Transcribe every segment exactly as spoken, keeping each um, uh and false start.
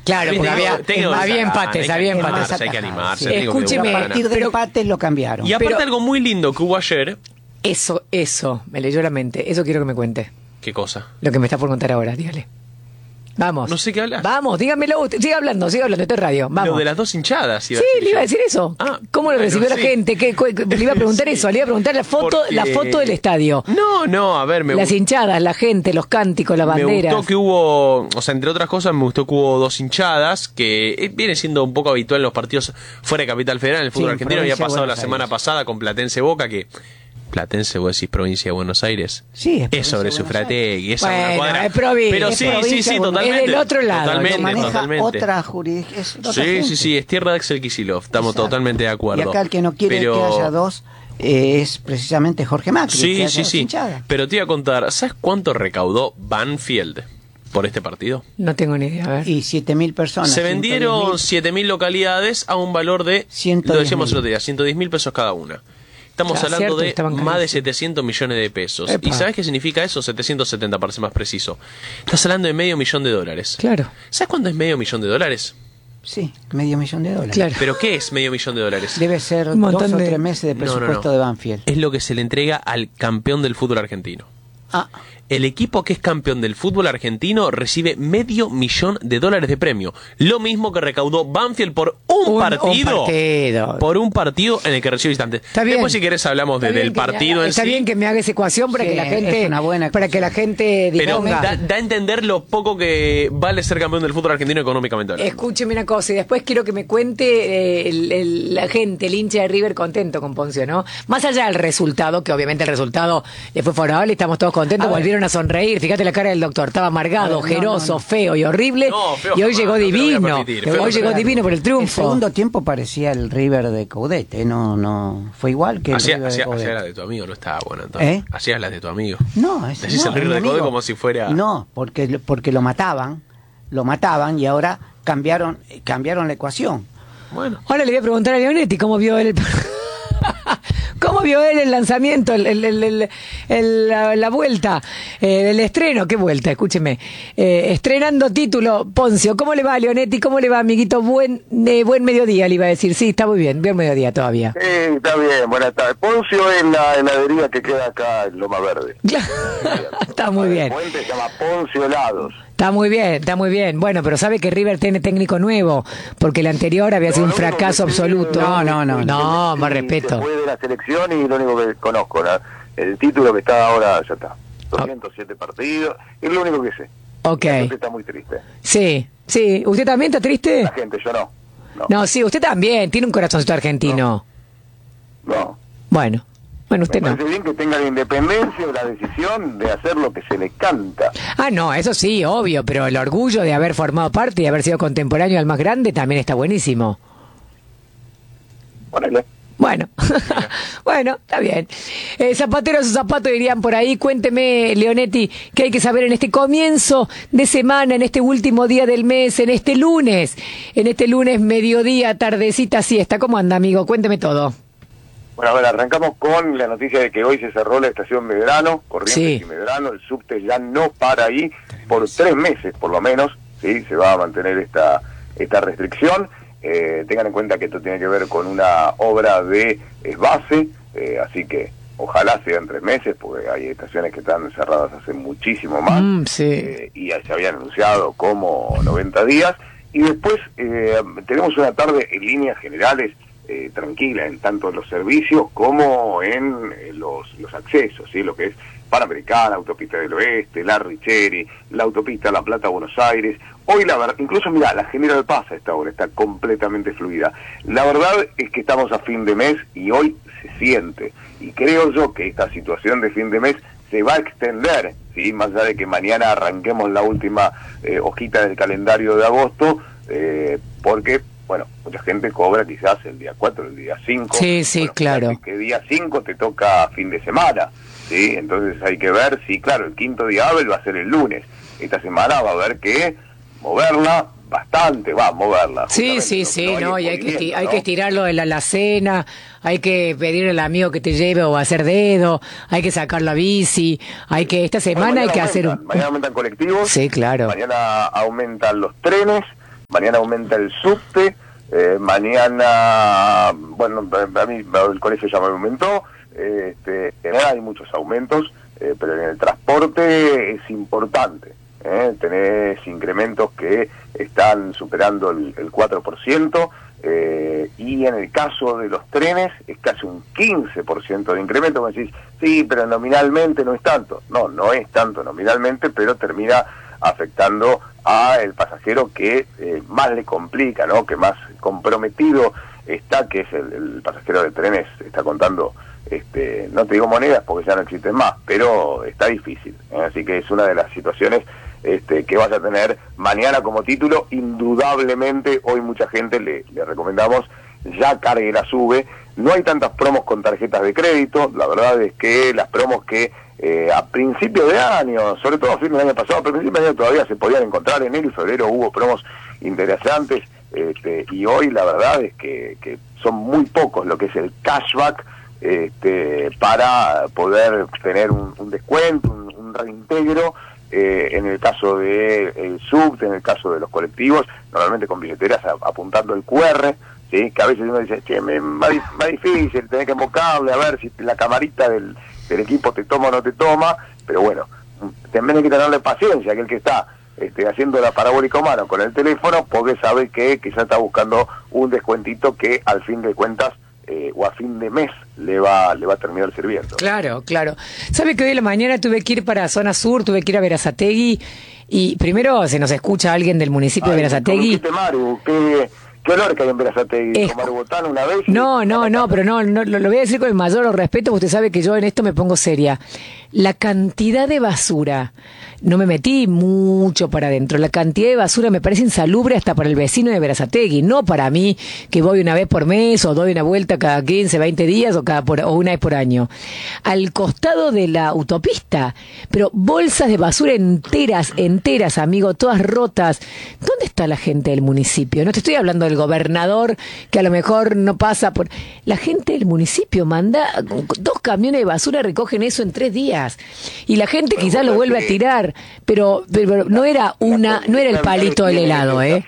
Claro, porque había, Tengo- había empates, había hay que empates. animarse, hay que animarse. Sí. tengo que Escúcheme, A ganar. partir del pero- empate lo cambiaron. Y aparte pero- algo muy lindo que hubo ayer. Eso, eso, me leyó la mente. Eso quiero que me cuente. ¿Qué cosa? Lo que me está por contar ahora, dígale. Vamos. No sé qué hablas. Vamos, dígamelo usted. Siga hablando, siga hablando, esto es radio. Vamos. Lo de las dos hinchadas. Iba Sí, a decir le iba a yo. decir eso. Ah, ¿Cómo lo bueno, recibió la sí. gente? ¿Qué, cu- le iba a preguntar Sí. eso, le iba a preguntar la foto, Porque- la foto del estadio. No, no, a ver, me Las hinchadas, la gente, los cánticos, las Me banderas. gustó que hubo, o sea, entre otras cosas, me gustó que hubo dos hinchadas, que eh, viene siendo un poco habitual en los partidos fuera de Capital Federal, en el fútbol Sí, argentino. Había provincia de pasado la Buenos semana Aires. pasada con Platense Boca, que Platense, vos decís provincia de Buenos Aires. Sí, es es provincia sobre de Buenos Sufrategui, es a una Bueno, cuadra. es provi- Pero es sí, sí, provincia sí, de Buenos totalmente. Aires. Es del otro lado, Lo Totalmente, maneja totalmente. otra jurisdicción. Sí, sí, sí, es tierra de Axel Kicillof, estamos Exacto. totalmente de acuerdo. Y acá el que no quiere Pero- que haya dos eh, es precisamente Jorge Macri. que Sí, haya sí, dos sí. hinchadas. Pero te iba a contar, ¿sabes cuánto recaudó Banfield por este partido? No tengo ni idea, a ver. Y siete mil personas. Se vendieron siete mil localidades a un valor de, ciento lo diez decíamos mil. el otro día, ciento diez mil pesos cada una. Estamos Ya, hablando cierto, de estaban más de carísimos. setecientos millones de pesos. Epa. ¿Y sabes qué significa eso? setecientos setenta para ser más preciso. Estás hablando de medio millón de dólares. Claro, ¿Sabes cuánto es medio millón de dólares? Sí, medio millón de dólares. claro. ¿Pero qué es medio millón de dólares? Debe ser Un dos montón o de- tres meses de No, no, presupuesto no. de Banfield. Es lo que se le entrega al campeón del fútbol argentino. Ah, El equipo que es campeón del fútbol argentino recibe medio millón de dólares de premio. Lo mismo que recaudó Banfield por un, Un- partido. un partido. Por un partido en el que recibe visitantes. Está bien. Después, si querés, hablamos de- Está bien del que me partido haga- en Está sí. bien que me haga esa ecuación para Sí, que la gente, es una buena para que la gente Pero disponga. da, da a entender lo poco que vale ser campeón del fútbol argentino económicamente hablando. Escúcheme una cosa, y después quiero que me cuente eh, el- el- la gente, el hincha de River contento con Poncio, ¿no? Más allá del resultado, que obviamente el resultado le fue favorable, estamos todos contentos, A ver. volvieron a sonreír. Fíjate la cara del doctor, estaba amargado, A ver, no, ojeroso, no, no. feo y horrible. No, feo y hoy jamás, llegó no te lo voy a divino. permitir, feo Hoy no llegó te lo- divino por el el triunfo. segundo tiempo parecía el River de Caudete, no, no, fue igual que el Hacía, River hacía, de hacía Caudete. las de tu amigo, no estaba bueno entonces. ¿Eh? Hacías las de tu amigo. No, es, Decís no, el River es de mi Caudete amigo. como si fuera... No, porque, porque lo mataban, lo mataban y ahora cambiaron, cambiaron la ecuación. Bueno. Ahora le voy a preguntar a Leonetti cómo vio él el... ¿Cómo vio él el lanzamiento, el, el- el- el- el- la, la vuelta, eh, el estreno? ¿Qué vuelta? Escúcheme. Eh, estrenando título, Poncio. ¿Cómo le va, Leonetti? ¿Cómo le va, amiguito? Buen eh, buen mediodía, le iba a decir. Sí, está muy bien. Buen mediodía todavía. Sí, está bien, buenas tardes. Poncio es la heladería que queda acá en Loma Verde. Está muy bien. El puente se llama Poncio Helados. Está muy bien, está muy bien. Bueno, pero sabe que River tiene técnico nuevo, porque el anterior había sido un No, lo único fracaso que sé- absoluto. No, no, no, No, más Sí, respeto. Se fue de la selección y lo único que conozco, ¿no? El título que está ahora ya está. doscientos siete partidos, es lo único que sé. Ok. La gente está muy triste. Sí, sí. ¿Usted también está triste? La gente, yo no. No. No, sí, usted también. Tiene un corazoncito argentino. no. Bueno. Bueno, Me usted no. parece bien que tenga la independencia o la decisión de hacer lo que se le canta. Ah, no, eso sí, obvio, pero el orgullo de haber formado parte y haber sido contemporáneo al más grande también está buenísimo. Ponele. Bueno, bueno, está bien. Eh, zapatero a su zapato dirían por ahí. Cuénteme, Leonetti, qué hay que saber en este comienzo de semana, en este último día del mes, en este lunes, en este lunes, mediodía, tardecita, siesta. ¿Cómo anda, amigo? Cuénteme todo. Bueno, a ver, arrancamos con la noticia de que hoy se cerró la estación Medrano, Corrientes Sí. y Medrano, el subte ya no para ahí por tres meses por lo menos, sí, se va a mantener esta esta restricción. Eh, tengan en cuenta que esto tiene que ver con una obra de esbase, eh, así que ojalá sean tres meses, porque hay estaciones que están cerradas hace muchísimo más, Mm, sí. eh, y ya se habían anunciado como noventa días, y después eh, tenemos una tarde en líneas generales eh, tranquila, en tanto en los servicios como en eh, los, los accesos, ¿sí? Lo que es Panamericana, Autopista del Oeste, la Richeri, la Autopista La Plata-Buenos Aires. Hoy la verdad, incluso mira, la General Paz a esta hora está completamente fluida. La verdad es que estamos a fin de mes y hoy se siente, y creo yo que esta situación de fin de mes se va a extender, ¿sí? Más allá de que mañana arranquemos la última eh, hojita del calendario de agosto, eh, porque, bueno, mucha gente cobra quizás el día cuatro, el día cinco. Sí, sí, Bueno, claro. fíjate que día cinco te toca fin de semana, ¿sí? Entonces hay que ver si, claro, el quinto día hábil va a ser el lunes. Esta semana va a haber que moverla bastante, va a moverla. Sí, justamente, sí, lo sí, no no, hay y hay que, esti- movimiento, hay ¿no? que estirarlo de la alacena, hay que pedirle al amigo que te lleve o hacer dedo, hay que sacar la bici, hay que, esta Bueno, semana hay mañana que hacer aumentan, un... Mañana aumentan colectivos. Sí, claro. Mañana aumentan los trenes, mañana aumenta el subte, eh, mañana, bueno, a mí el colegio ya me aumentó, eh, este, hay muchos aumentos, eh, pero en el transporte es importante, eh, tenés incrementos que están superando el, el cuatro por ciento, eh, y en el caso de los trenes es casi un quince por ciento de incremento. Me decís, sí, pero nominalmente no es tanto. No, no es tanto nominalmente, pero termina afectando a el pasajero que eh, más le complica, ¿no? Que más comprometido está, que es el, el pasajero de trenes, está contando, este, no te digo monedas porque ya no existen más, pero está difícil, ¿eh? Así que es una de las situaciones este, que vas a tener mañana como título. Indudablemente hoy mucha gente le, le recomendamos ya cargue la sube. No hay tantas promos con tarjetas de crédito, la verdad es que las promos que Eh, a principio de año, sobre todo a fin del año pasado, pero a principio de año todavía se podían encontrar, en enero y febrero hubo promos interesantes, este, y hoy la verdad es que, que son muy pocos lo que es el cashback, este, para poder tener un, un descuento, un, un reintegro, eh, en el caso del de subte, en el caso de los colectivos, normalmente con billeteras a, apuntando el cu erre, ¿sí? Que a veces uno dice, che, me, más, más difícil, tenés que embocarle a ver si la camarita del el equipo te toma o no te toma, pero bueno, también hay que tenerle paciencia, aquel que está este, haciendo la parabólica humana con el teléfono, porque sabe que quizá está buscando un descuentito que al fin de cuentas eh, o a fin de mes le va le va a terminar sirviendo. Claro, claro. ¿Sabe que hoy en la mañana tuve que ir para zona sur, tuve que ir a Berazategui, y primero se nos escucha alguien del municipio Ay, de Berazategui? Maru, ¿qué, ¿Qué olor que hay en Berazategui? Es... ¿Tomar botán una vez? No, no, no, pero no, no, lo voy a decir con el mayor respeto, porque usted sabe que yo en esto me pongo seria. La cantidad de basura, no me metí mucho para adentro, la cantidad de basura me parece insalubre hasta para el vecino de Berazategui, no para mí, que voy una vez por mes o doy una vuelta cada quince, veinte días o, cada por, o una vez por año. Al costado de la autopista, pero bolsas de basura enteras, enteras, amigo, todas rotas. ¿Dónde está la gente del municipio? No te estoy hablando del gobernador, que a lo mejor no pasa por... La gente del municipio manda, dos camiones de basura recogen eso en tres días. Y la gente quizás lo vuelve a tirar, pero, pero no era una, no era el palito del helado, ¿eh?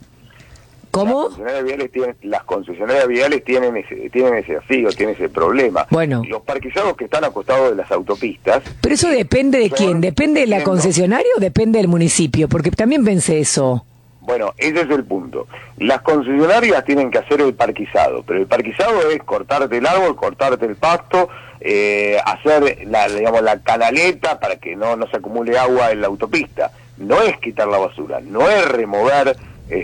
¿Cómo? Las concesionarias viales tienen, las concesionarias viales tienen ese, tienen ese desafío, tienen ese problema. Bueno. Los parquizados que están acostados de las autopistas. Pero eso depende de quién, depende de la concesionaria o depende del municipio, porque también pensé eso. Bueno, ese es el punto. Las concesionarias tienen que hacer el parquizado, pero el parquizado es cortarte el árbol, cortarte el pasto, eh, hacer la, digamos, la canaleta para que no, no se acumule agua en la autopista. No es quitar la basura, no es remover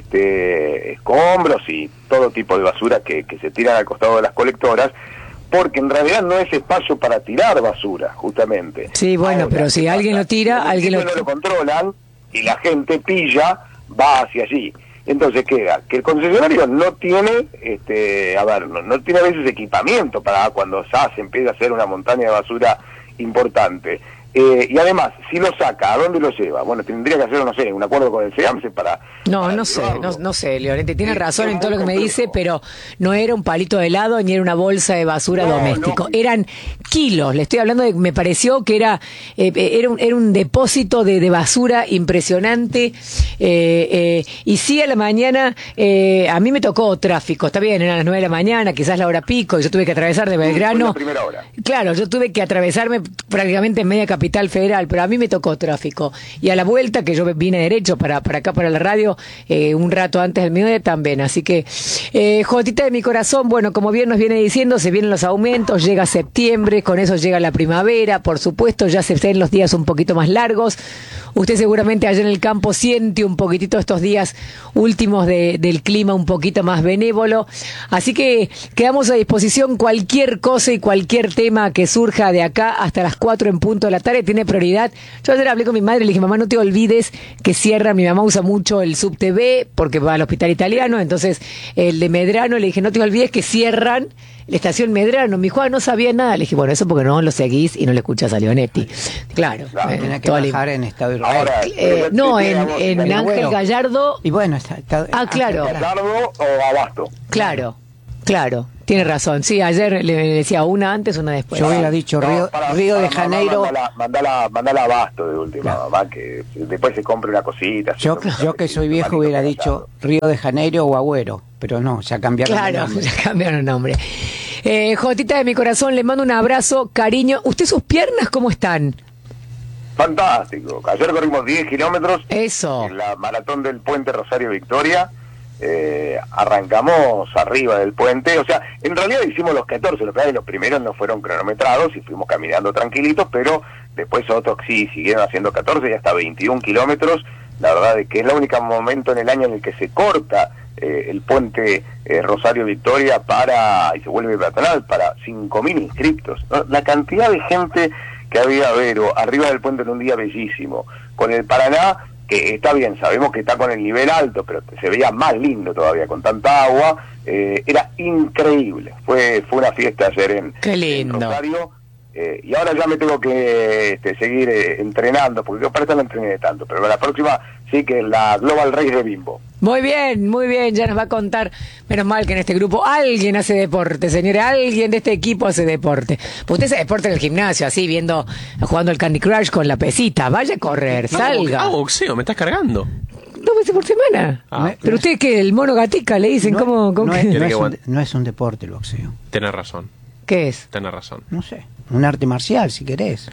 este, escombros y todo tipo de basura que, que se tiran al costado de las colectoras, porque en realidad no es espacio para tirar basura, justamente. Sí, bueno, Ahora, pero si alguien lo tira, alguien lo... no lo controlan y la gente pilla, va hacia allí. Entonces queda que el concesionario no tiene, este, a ver, no, no tiene a veces equipamiento para cuando ya se empieza a hacer una montaña de basura importante. Eh, y además, si lo saca, ¿a dónde lo lleva? Bueno, tendría que hacer, no sé, un acuerdo con el SEAMSE para... No, para no sé, no, no sé, Leonete, tiene razón en todo lo que me dice, pero no era un palito de helado ni era una bolsa de basura no, doméstico, no. Eran kilos, le estoy hablando de, me pareció que era eh, era, un, era un depósito de, de basura impresionante, eh, eh, y sí a la mañana, eh, a mí me tocó tráfico, está bien, eran las nueve de la mañana, quizás la hora pico, y yo tuve que atravesar de Belgrano. La primera hora. Claro, yo tuve que atravesarme prácticamente en media Capital Federal, pero a mí me tocó tráfico. Y a la vuelta, que yo vine derecho para, para acá, para la radio, eh, un rato antes del mediodía también. Así que, eh, Jotita de mi corazón, bueno, como bien nos viene diciendo, se vienen los aumentos, llega septiembre, con eso llega la primavera, por supuesto, ya se ven los días un poquito más largos. Usted seguramente allá en el campo siente un poquitito estos días últimos de, del clima un poquito más benévolo. Así que quedamos a disposición cualquier cosa y cualquier tema que surja de acá hasta las cuatro en punto de la tarde. Tiene prioridad. Yo ayer hablé con mi madre, le dije, mamá, no te olvides que cierra, mi mamá usa mucho el subte B porque va al hospital italiano, entonces el de Medrano, le dije, no te olvides que cierran la estación Medrano. Mi hijo no sabía nada, le dije, bueno, eso porque no lo seguís y no le escuchas a Leonetti. Claro. claro. Eh, Tiene que bajar en Estado Israel. Ahora, eh, no, en, en, en Ángel bueno. Gallardo. Y bueno, está, está, ah, claro. Gallardo o Abasto. Claro, claro. Tiene razón. Sí, ayer le decía una antes, una después. Yo hubiera dicho No, Río, para- Río de para- Janeiro. Mandala, mandala, mandala abasto de última, Claro. mamá, que después se compre una cosita. se Yo, tome un yo que soy cafecito, viejo manito hubiera para dicho allá. Río de Janeiro o Agüero, pero no, ya cambiaron el Claro, nombre. ya cambiaron el nombre. Eh, Jotita de mi corazón, le mando un abrazo, cariño. ¿Usted sus piernas cómo están? Fantástico. Ayer corrimos diez kilómetros Eso. en la maratón del Puente Rosario Victoria. Eh, arrancamos arriba del puente, o sea, en realidad hicimos los catorce, los, los primeros no fueron cronometrados y fuimos caminando tranquilitos, pero después otros sí siguieron haciendo catorce y hasta veintiún kilómetros. La verdad es que es el único momento en el año en el que se corta eh, el puente eh, Rosario Victoria para y se vuelve peatonal para cinco mil inscriptos, ¿no? La cantidad de gente que había, Vero, arriba del puente en un día bellísimo, con el Paraná, que está bien, sabemos que está con el nivel alto, pero se veía más lindo todavía con tanta agua, eh, era increíble, fue fue una fiesta ayer en, Qué en lindo. Rosario, eh, y ahora ya me tengo que este, seguir eh, entrenando, porque yo para esto no entrené tanto, pero la próxima sí que es la Global Race de Bimbo. Muy bien, muy bien, ya nos va a contar. Menos mal que en este grupo alguien hace deporte, señores, alguien de este equipo hace deporte. Pues usted hace deporte en el gimnasio, así, viendo, jugando el Candy Crush con la pesita. Vaya a correr, salga. Ah, boxeo, me estás cargando. Dos veces por semana. Ah. Pero usted que el mono gatica le dicen, No, ¿cómo? cómo no que- es, no Tiene es que un, aguant- no es un deporte el boxeo. Tenés razón, ¿Qué es? tenés razón. No sé, un arte marcial si querés.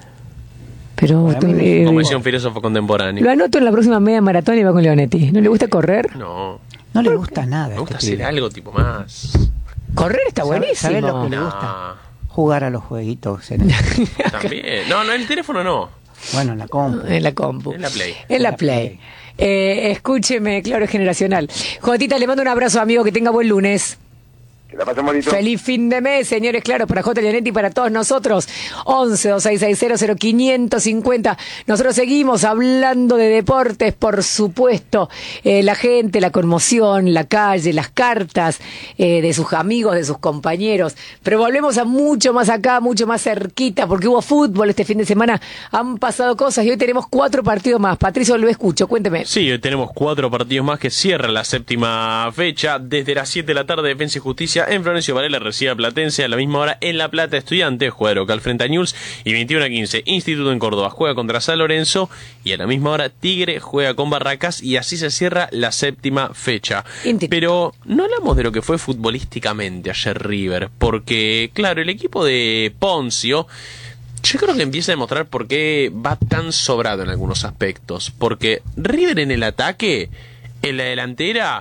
Pero Para mí no es eh, Como decía un filósofo contemporáneo. lo anoto en la próxima media maratón y va con Leonetti. ¿No le gusta correr? No, No le gusta nada. me gusta este hacer pibe. algo tipo más. Correr está ¿Sabe- buenísimo. sabe lo que le No, gusta? Jugar a los jueguitos en el- también. No, no, en el teléfono no. bueno, en la compu. En la compu. En la Play. En la Play. Eh, escúcheme, claro, es generacional. Jotita, le mando un abrazo, amigo, que tenga buen lunes. Que la pasen bonito. Feliz fin de mes, señores, claro, para J. Leonetti y para todos nosotros. once, dos seis seis cero, cero quinientos cincuenta. Nosotros seguimos hablando de deportes, por supuesto. Eh, la gente, la conmoción, la calle, las cartas eh, de sus amigos, de sus compañeros. Pero volvemos a mucho más acá, mucho más cerquita, porque hubo fútbol este fin de semana. Han pasado cosas y hoy tenemos cuatro partidos más. Patricio, lo escucho, cuénteme. Sí, hoy tenemos cuatro partidos más que cierran la séptima fecha. Desde las siete de la tarde, Defensa y Justicia en Florencio Varela recibe a Platense. A la misma hora en La Plata, Estudiantes juega de local frente a Newell's. Y veintiuno a quince, Instituto en Córdoba juega contra San Lorenzo. Y a la misma hora Tigre juega con Barracas. Y así se cierra la séptima fecha. Instituto. Pero no hablamos de lo que fue futbolísticamente ayer River. Porque, claro, el equipo de Poncio... Yo creo que empieza a demostrar por qué va tan sobrado en algunos aspectos. Porque River en el ataque, en la delantera,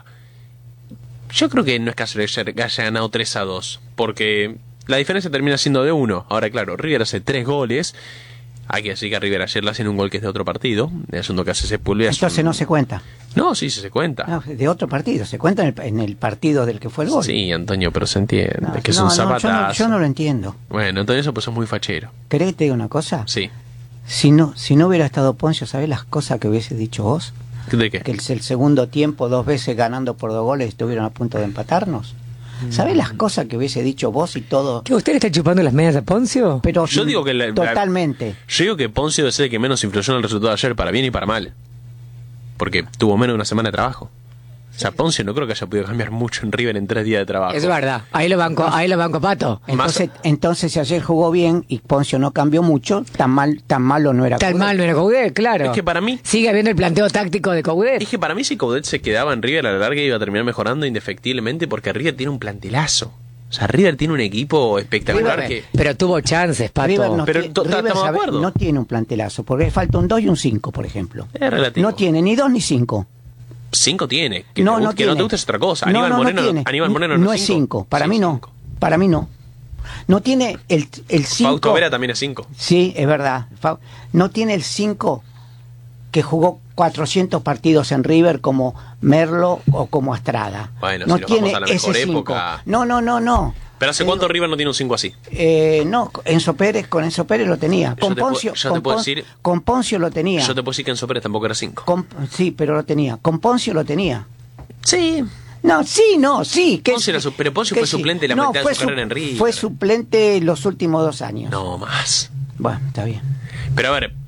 yo creo que no es caso de que haya ganado tres a dos. Porque la diferencia termina siendo de uno. Ahora, claro, River hace tres goles. Hay que decir que a River ayer le hacen un gol que es de otro partido. El asunto que hace Sepúlveda. es Entonces un- no se cuenta. No, sí, se, se cuenta. No, de otro partido. Se cuenta en el, en el partido del que fue el gol. Sí, Antonio, pero se entiende. No, que es no, un no, yo, no, zapatazo. yo no lo entiendo. Bueno, entonces eso pues es muy fachero. ¿Querés que te diga una cosa? Sí. Si no, si no hubiera estado Poncio, ¿sabés las cosas que hubiese dicho vos? ¿De qué? Que el, el segundo tiempo, dos veces ganando por dos goles, estuvieron a punto de empatarnos. ¿Sabés las cosas que hubiese dicho vos y todo? ¿Que usted le está chupando las medias a Poncio? Pero Yo digo que la- la- totalmente. Yo digo que Poncio debe ser el que menos influyó en el resultado de ayer, para bien y para mal. Porque tuvo menos de una semana de trabajo. O sea, Poncio no creo que haya podido cambiar mucho en River en tres días de trabajo. Es verdad. Ahí lo banco, ahí lo banco Pato. Entonces, entonces si ayer jugó bien y Poncio no cambió mucho, tan mal, tan malo no era. Tan Coudet. mal no era Coudet, claro. Es que para mí- Sigue habiendo el planteo táctico de Coudet. Es que para mí si Coudet se quedaba en River a la larga iba a terminar mejorando indefectiblemente porque River tiene un plantelazo. O sea, River tiene un equipo espectacular River- que... Pero tuvo chances, Pato. River no, Pero tiene, to- River, estamos de sabe- acuerdo. no tiene un plantelazo, porque falta un dos y un cinco, por ejemplo. Es relativo. No tiene ni dos ni cinco. Cinco tiene. Que, No, te, no gu- que tiene. no te gusta es otra cosa. No, Aníbal no, no Moreno, tiene. Aníbal Moreno no es cinco. Para Sí, mí no. cinco. Para mí no. No tiene el, el cinco. Fausto Vera también es cinco. Sí, es verdad. Fa- No tiene el cinco que jugó cuatrocientos partidos en River como Merlo o como Astrada. Bueno, no si nos tiene vamos a la mejor ese cinco. época. No, no, no, no. Pero ¿hace Te cuánto digo, River no tiene un cinco así? eh, no, Enzo Pérez, con Enzo Pérez lo tenía. Yo Con te puedo- Poncio, yo te con, puedo Pon- decir- con Poncio lo tenía. Yo te puedo decir que Enzo Pérez tampoco era cinco. Con- sí, pero lo tenía. Con Poncio lo tenía. Sí. No, sí, no, sí. Que Poncio era su- pero Poncio que fue suplente la mitad de fue su carrera en River. Fue suplente los últimos dos años. No más. Bueno, está bien. Pero a ver,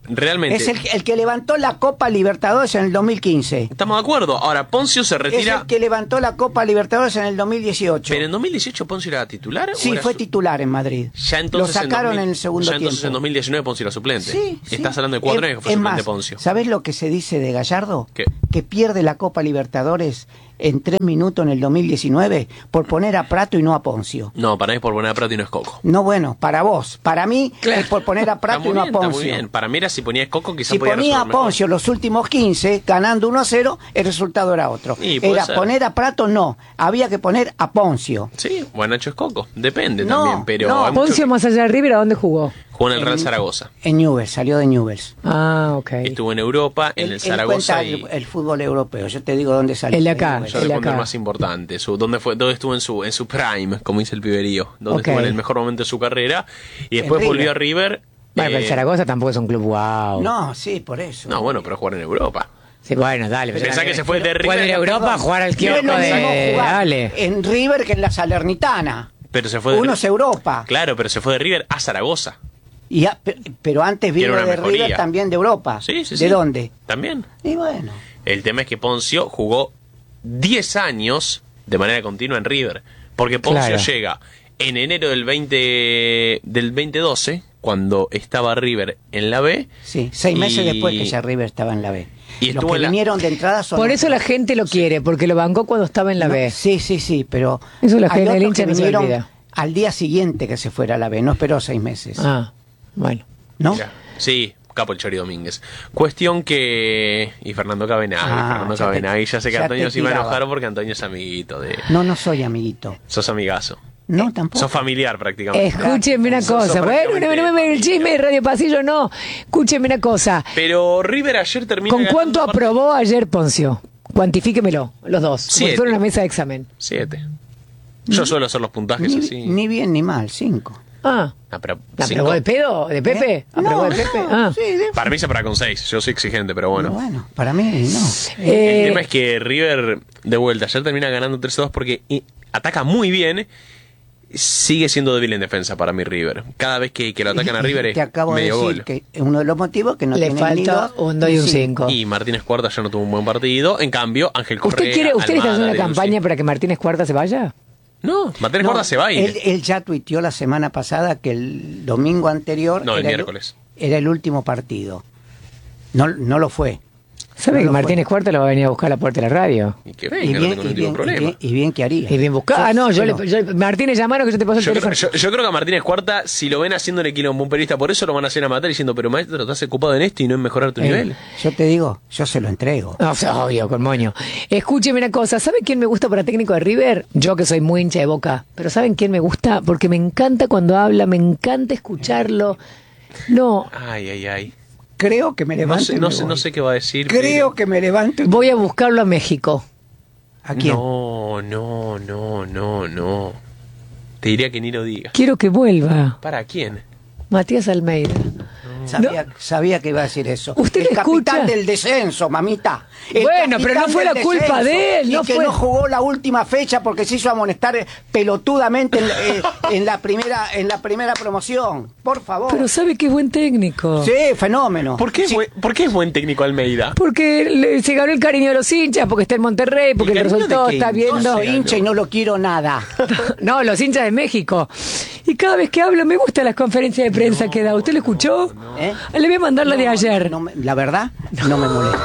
realmente. Es el, el que levantó la Copa Libertadores en el dos mil quince. Estamos de acuerdo. Ahora, Poncio se Es retira. el que levantó la Copa Libertadores en el dos mil dieciocho. ¿Pero en dos mil dieciocho Poncio era titular? Sí, ¿o era fue su- titular en Madrid. Ya entonces Lo sacaron en, dos mil en el segundo ya entonces tiempo. en dos mil diecinueve Poncio era suplente. Sí, sí. Estás hablando de cuatro Es- años que fue es suplente más, Poncio. ¿sabés lo que se dice de Gallardo? ¿Qué? Que pierde la Copa Libertadores en tres minutos en el dos mil diecinueve por poner a Prato y no a Poncio. No, para mí es por poner a Prato y no es Coco. No, bueno, para vos. Para mí Claro. es por poner a Está Prato muy y no bien, a está Poncio. muy bien. Para mí era si ponía Coco quizás Si podía ponía a resolver mejor. Poncio los últimos quince, ganando uno a cero, el resultado era otro. Y puede Era ser. poner a Prato, no. Había que poner a Poncio. Sí, bueno, Nacho es Coco. Depende No, también, pero no. hay mucho Poncio, que- más allá de River, ¿a dónde jugó? jugó en el Real Zaragoza. En Newell's, salió de Newell's. Ah, ok. Estuvo en Europa, en Él- el él Zaragoza cuenta y... el, el fútbol europeo. Yo te digo dónde salió. El de acá, Newell's. Yo el le de cuento el acá. más importante, su, dónde fue, dónde estuvo en su en su prime, como dice el piberío, donde Ok. estuvo en el mejor momento de su carrera y después En volvió River. a River. Bueno, pero eh, el Zaragoza tampoco es un club wow. No, sí, por eso. no, bueno, pero jugar en Europa. Sí, bueno, dale. pero- Pensá que se fue de River. Puede ir a Europa a jugar al No es kiosco lo mismo de... jugar Dale. en River que en la Salernitana. Pero se fue de Uno es Europa. Claro, pero se fue de River a Zaragoza. Y a- pe- pero antes Quiero vino una de mejoría. River también de Europa. Sí, sí, ¿De sí. dónde? También. Y bueno. El tema es que Poncio jugó diez años de manera continua en River. Porque Poncio Claro. llega en enero del veinte del veinte doce, cuando estaba River en la B. Sí, seis Y- meses después que ya River estaba en la B. Y Los estuvo que en la- vinieron de entrada son... Por eso la gente lo quiere, porque lo bancó cuando estaba en la No, B. Sí, sí, sí, pero... Eso la hay gente del otros hincha que no se vinieron olvida. al día siguiente que se fuera a la B, no esperó seis meses. Ah, bueno. ¿No? Mira, sí, capo el Chori Domínguez. Cuestión que... Y Fernando Cabenagui, Ah, Fernando ya te- Cabenagui. Ya sé que ya Antonio te se iba a tiraba. enojar porque Antonio es amiguito de... No, no soy amiguito. Sos amigazo. No, tampoco. Sos familiar prácticamente. Escúcheme una Sos- sos cosa. Bueno, prácticamente no, no me el chisme de Radio Pasillo, no. Escúcheme una cosa. Pero River ayer termina ¿Con ganando cuánto un partido- aprobó ayer Poncio? Cuantifíquemelo, los dos. Como Siete. si fuera una mesa de examen. Siete. Yo suelo hacer los puntajes Ni, así. ni bien ni mal, cinco. Ah, Ah, pero ¿la cinco. aprobó de pedo? ¿De Pepe? ¿Eh? ¿Aprobó No, de Pepe? no, Ah. sí, de- Para mí se para con seis. Yo soy exigente, pero bueno. Bueno, para mí no. Eh, El tema es que River, de vuelta, ayer termina ganando tres a dos porque eh, ataca muy bien. Sigue siendo débil en defensa para mí River. Cada vez que, que lo atacan a River es Te acabo de medio decir gol. que es uno de los motivos que no Le tiene falta ni un dos y un cinco. Y Martínez Cuarta ya no tuvo un buen partido. En cambio, Ángel Correa... ¿Usted quiere, usted está Almada, haciendo una Denuncia. campaña para que Martínez Cuarta se vaya? No, Martínez No, Cuarta se va a ir. Él, él ya tuiteó la semana pasada que el domingo anterior No, el era, miércoles. era el último partido. No, no lo fue. ¿Sabe No que lo Martínez Cuarta lo va a venir a buscar a la puerta de la radio? Y que Y venga, no bien, tengo y ningún bien- y problema. bien- y bien que haría. Y bien buscado. Ah, no, yo Pero- le. Yo, Martínez, llamaron que yo te paso el Yo creo, teléfono. yo- yo creo que a Martínez Cuarta, si lo ven haciendo un quilombo un periodista, por eso lo van a hacer a matar diciendo, pero maestro, estás ocupado en esto y no en mejorar tu Eh, nivel. Yo te digo, yo se lo entrego. No, o sea, obvio, con moño. Escúcheme una cosa, ¿sabe quién me gusta para técnico de River? Yo que soy muy hincha de Boca. Pero ¿saben quién me gusta? Porque me encanta cuando habla, me encanta escucharlo. No, Ay, ay, ay. Creo que me No levanto. sé, y no me sé, voy. no sé qué va a decir. Creo que me levanto. y- voy a buscarlo a México. ¿A quién? No, no, no, no, no. Te diría que ni lo diga. Quiero que vuelva. ¿Para quién? Matías Almeida. Sabía, sabía que iba a decir eso. ¿Usted el le capitán escucha? del descenso, mamita. El Bueno, pero no capitán fue del la culpa descenso. de él, Y no que fue- no jugó la última fecha porque se hizo amonestar pelotudamente en, eh, en la primera en la primera promoción. Por favor. Pero sabe que es buen técnico. Sí, fenómeno. ¿Por qué, es Sí, buen, ¿Por qué es buen técnico Almeida? Porque le- se ganó el cariño de los hinchas, porque está en Monterrey, porque ¿El le cariño resultó, de quién? está Yo viendo. soy hincha y no lo quiero nada. No, los hinchas de México. Y cada vez que hablo me gustan las conferencias de prensa que da. ¿Usted lo escuchó? ¿Eh? Le voy a mandar la de No, ayer. no me- la verdad, no me molesto.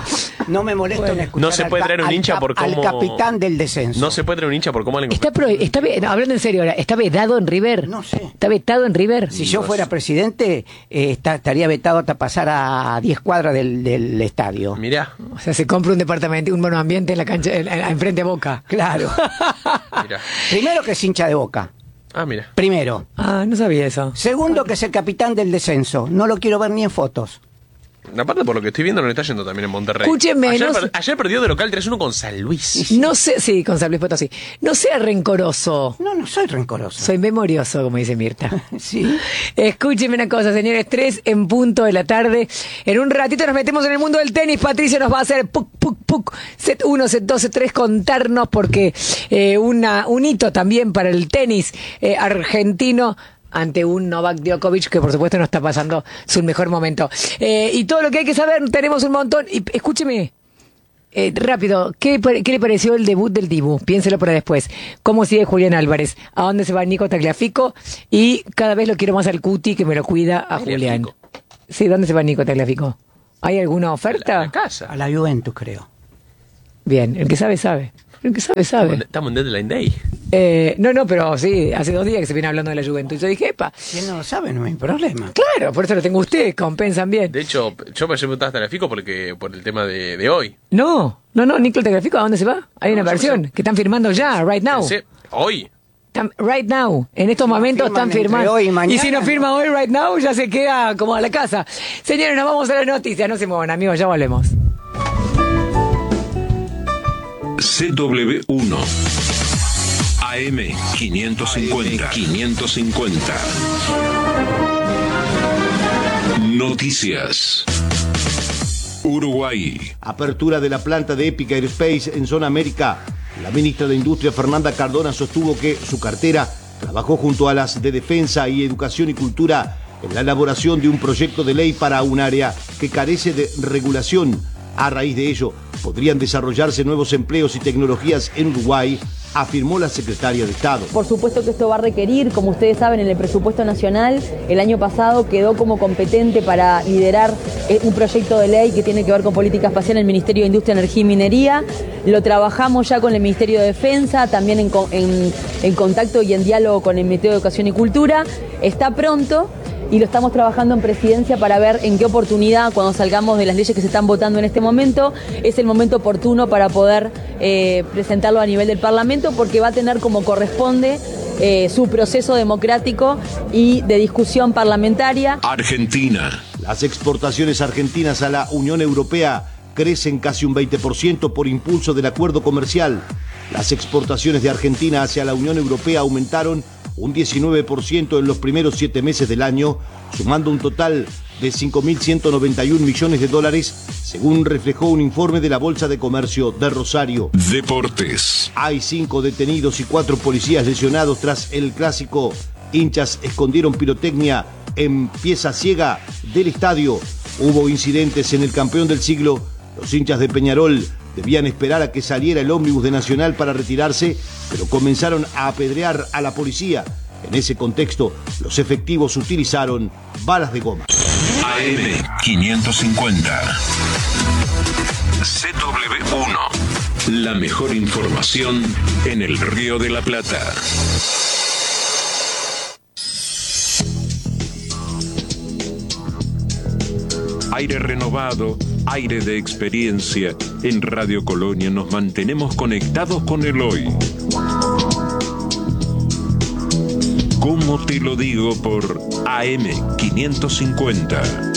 No me molesto en escuchar No se puede al ca- traer un al hincha cap- por al cómo- capitán del descenso. No se puede traer un hincha por cómo le Está, pro- está ve- no, hablando en serio ahora, ¿está vedado en River? No sé. ¿Está vetado en River? Si yo fuera presidente, eh, está- estaría vetado hasta pasar a diez cuadras del, del estadio. Mirá, O sea, se compra un departamento, un monoambiente en la cancha, en, en- enfrente a Boca. Claro. mirá. Primero que es hincha de Boca. Ah, mira. Primero. Ah, no sabía eso. Segundo que es el capitán del descenso. No lo quiero ver ni en fotos. Aparte, por lo que estoy viendo, no le está yendo también en Monterrey. Escúcheme, ayer, no per- sé- ayer perdió de local tres uno con San Luis. No sé, sí, con San Luis Potosí. No sea rencoroso. No, no soy rencoroso. Soy memorioso, como dice Mirta. Sí. Escúcheme una cosa, señores, tres en punto de la tarde. En un ratito nos metemos en el mundo del tenis. Patricia nos va a hacer puc, puc, puc, set uno, set dos, set tres, contarnos porque eh, una, un hito también para el tenis eh, argentino. ante un Novak Djokovic que por supuesto no está pasando su mejor momento. Eh, y todo lo que hay que saber, tenemos un montón. Y escúcheme, eh, rápido, ¿qué, ¿qué le pareció el debut del Dibu? Piénselo para después. ¿Cómo sigue Julián Álvarez? ¿A dónde se va Nico Tagliafico? Y cada vez lo quiero más al Cuti que me lo cuida a Julián. Sí, ¿dónde se va Nico Tagliafico? ¿Hay alguna oferta? A la casa. A la Juventus, creo. Bien, el que sabe, sabe. El que sabe, sabe. Estamos en Deadline Day. Eh, no, no, pero sí, hace dos días que se viene hablando de la Juventus. Y yo dije, epa. Si él no lo sabe, no hay problema. Claro, por eso lo tengo usted, compensan bien. De hecho, yo me preguntaba hasta Tagliafico porque por el tema de, de hoy. No, no, no, Nico Tagliafico, ¿a dónde se va? Hay No, una yo versión pensé- que están firmando ya, right now. Pensé, hoy. Están- Right now, en estos no momentos firman están entre firmando. hoy y mañana, si no no. firma hoy, right now, ya se queda como a la casa. Señores, nos vamos a las noticias, no se muevan, amigos, ya volvemos. C W uno A M quinientos cincuenta. quinientos cincuenta. Noticias. Uruguay. Apertura de la planta de Epic Aerospace en Zona América. La ministra de Industria, Fernanda Cardona, sostuvo que su cartera trabajó junto a las de Defensa y Educación y Cultura en la elaboración de un proyecto de ley para un área que carece de regulación. A raíz de ello, podrían desarrollarse nuevos empleos y tecnologías en Uruguay, afirmó la secretaria de Estado. Por supuesto que esto va a requerir, como ustedes saben, en el presupuesto nacional, el año pasado quedó como competente para liderar un proyecto de ley que tiene que ver con política espacial en el Ministerio de Industria, Energía y Minería. Lo trabajamos ya con el Ministerio de Defensa, también en, en, en contacto y en diálogo con el Ministerio de Educación y Cultura. Está pronto. Y lo estamos trabajando en Presidencia para ver en qué oportunidad, cuando salgamos de las leyes que se están votando en este momento, es el momento oportuno para poder eh, presentarlo a nivel del Parlamento, porque va a tener como corresponde eh, su proceso democrático y de discusión parlamentaria. Argentina. Las exportaciones argentinas a la Unión Europea crecen casi un veinte por ciento por impulso del acuerdo comercial. Las exportaciones de Argentina hacia la Unión Europea aumentaron un diecinueve por ciento en los primeros siete meses del año, sumando un total de cinco mil ciento noventa y un millones de dólares, según reflejó un informe de la Bolsa de Comercio de Rosario. Deportes. Hay cinco detenidos y cuatro policías lesionados tras el clásico. Hinchas escondieron pirotecnia en pieza ciega del estadio. Hubo incidentes en el campeón del siglo. Los hinchas de Peñarol debían esperar a que saliera el ómnibus de Nacional para retirarse, pero comenzaron a apedrear a la policía. En ese contexto, los efectivos utilizaron balas de goma. A M quinientos cincuenta. C W uno. La mejor información en el Río de la Plata. Aire renovado, aire de experiencia. En Radio Colonia nos mantenemos conectados con el hoy. ¿Cómo te lo digo por A M quinientos cincuenta?